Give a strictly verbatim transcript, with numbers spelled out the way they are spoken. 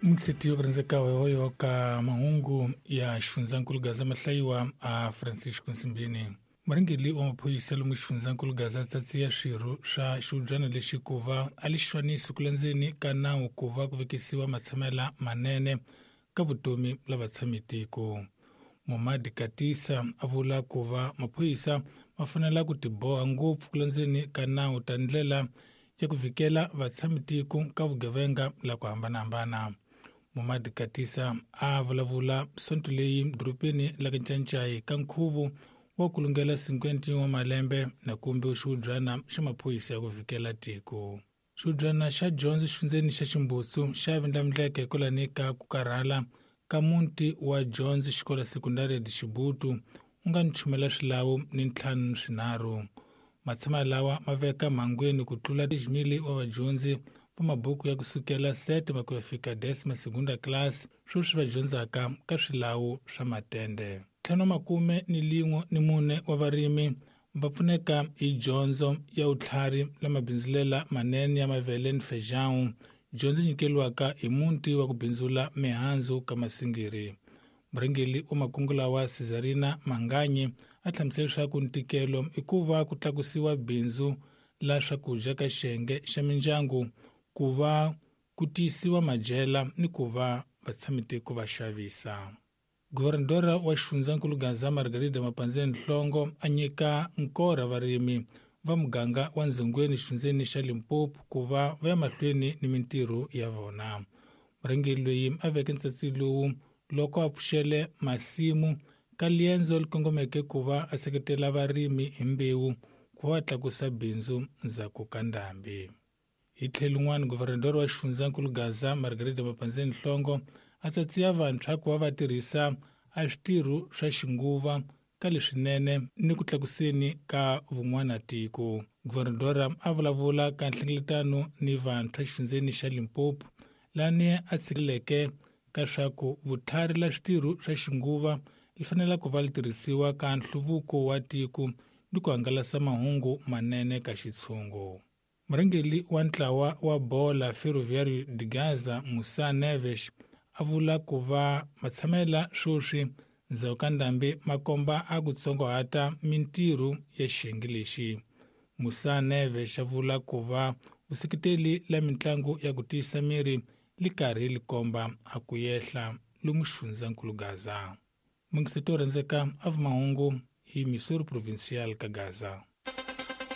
Mkisitiyo karinzeka wehoyo ka mahungu ya shunzankulu gaza matlaiwa a Francisco Nsimbini. Maringili wa maphoyisa lomu shunzankulu gaza tsatsiya shiru sha shudrana lexi kuva alixwaniso kulandzeni ka nawu kuva kuvekisiwa matsamela manene ka vutomi la vatsamitiko. Momadi Katisa avula kuva maphoyisa ma fanela ku tiboha ngopfu kulandzeni ka nawu ta ndlela ya kuvikela vatsamitiko ka vugevenga la ku hambanahambana. Momadi Katisa a vulavula sonto leyi dropeni la kancancayi ka nkhuvu wa kulungela cinquenta wa malembe na kumbe xihudrana xa maphoyisa ya kuvikela tiko. Xihudrana xa dyondzo xifundзeni xa Ximbutsu xa vindlamuleke hikwalani ka ku karhala ka munti wa dyondzo xikola sekundari ya Xibutu u nga ni chumela swilawu ni ntlhanu swinharhu. Matshama lawa ma veka mhangweni ku tlula tijimili wa vadyondzi va mabuku ya kusukela sete ku ya fika desima segunda class sweswi va dyondzaka ka swilawu swa matende. Ntlhanu makume ni lin'we ni mune wa varimi va pfuneka hi dyondzo ya vutlhari la mabindzulela manene ya mavele ni fejawu, dyondzo nyikeliwaka hi munti wa ku bindzula mihandzu ka masingiri. Murhangeli wa makungu lawa Cesarina Manganyi a hlamusela leswaku ntikelo i ku va ku tlakusiwa bindzu la swakudya ka xiyenge xa mindyangu, ku va ku tiyisiwa madyela ni ku va vatsamitiko va xavisa. Guvernadora wa xifundzankulu Gaza Margarida Mapandzeni Nhlongo a nyika nkora varimi va muganga wa Ndzongweni xifundзeni xa Limpopo ku va va ya mahlweni ni mintirho ya vona. Murhangeli loyi a veke ntsatsi lowu loko a pfuxele masimu ka liendzo li kongomeke ku va a seketela varimi hi mbewu ku va tlakusa bindzu ndzhaku ka ndhambi. Hi tlhelo rin'wana guvernadora wa xifundzankulu Gaza Margarida Mapandzeni Nhlongo a tsatsiya vantshwa ku va va tirhisa a switirho swa xinguva ka leswinene ni ku tlakuseni ka vun'wanatiko. Guvernadora a vulavula ka nhlengeletano ni vantshwa xifundзeni xa Limpopo lani a tshikileke ka swaku vutlhari la switirho swa xinguva li fanela ku va li tirhisiwa ka nhluvuko wa tiko ni ku hangalasa mahungu manene ka xitshungu. Murhangeli wa ntlawa wa bola Ferroviário de Gaza Musa Neves a vula ku va matshamela swoswi ndzhaku ka ndhambi makomba a ku tsongohata mintirho ya xiyenge lexi. Musa Neves a vula ku va vuseketeli la mitlangu ya ku tiyisa miri li karhi li komba a ku yehla lomu xifundzankulu Gaza. Mungiseto rhandzeka a mahungu hi Missouri Provincial ka Gaza.